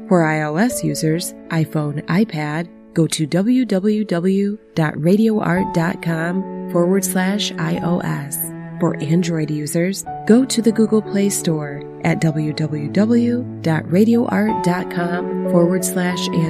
For iOS users, iPhone, iPad, go to www.radioart.com/iOS. For Android users, go to the Google Play Store at www.radioart.com/Android.